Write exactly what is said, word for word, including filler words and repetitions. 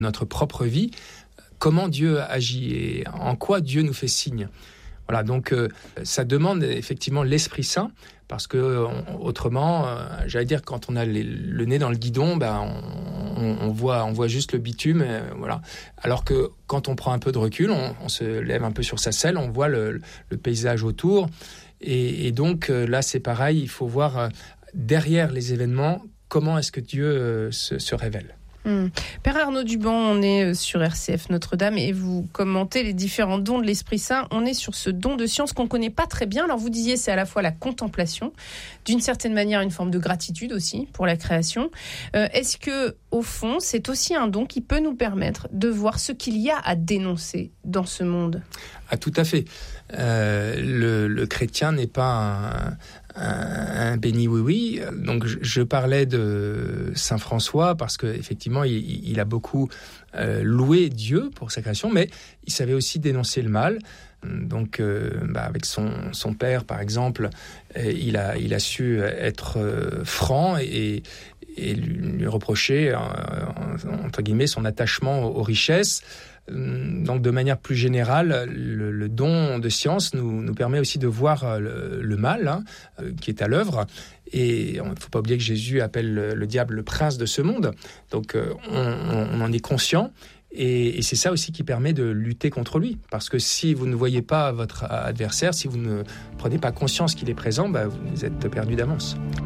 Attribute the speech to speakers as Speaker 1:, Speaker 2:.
Speaker 1: notre propre vie, comment Dieu agit et en quoi Dieu nous fait signe. Voilà, donc euh, ça demande effectivement l'Esprit Saint, parce que on, autrement, euh, j'allais dire, quand on a les, le nez dans le guidon, ben on, on, on voit, on voit juste le bitume, euh, voilà. Alors que quand on prend un peu de recul, on, on se lève un peu sur sa selle, on voit le, le paysage autour, et, et donc euh, là c'est pareil, il faut voir euh, derrière les événements comment est-ce que Dieu euh, se, se révèle.
Speaker 2: Mmh. Père Arnaud Duban, on est sur R C F Notre-Dame et vous commentez les différents dons de l'Esprit Saint. On est sur ce don de science qu'on ne connaît pas très bien. Alors vous disiez, c'est à la fois la contemplation, d'une certaine manière une forme de gratitude aussi pour la création. Euh, est-ce que, au fond, c'est aussi un don qui peut nous permettre de voir ce qu'il y a à dénoncer dans ce monde ?
Speaker 1: Ah, tout à fait. Euh, le, le chrétien n'est pas un, un, un béni oui-oui. Donc, je, je parlais de Saint François parce qu'effectivement, il, il a beaucoup euh, loué Dieu pour sa création, mais il savait aussi dénoncer le mal. Donc, euh, bah, avec son, son père, par exemple, il a, il a su être euh, franc et, et lui, lui reprocher, euh, entre guillemets, son attachement aux, aux richesses. Donc, de manière plus générale, le, le don de science nous, nous permet aussi de voir le, le mal hein, qui est à l'œuvre. Et il ne faut pas oublier que Jésus appelle le, le diable le prince de ce monde. Donc, on, on en est conscient. Et, et c'est ça aussi qui permet de lutter contre lui. Parce que si vous ne voyez pas votre adversaire, si vous ne prenez pas conscience qu'il est présent, bah, vous êtes perdu d'avance.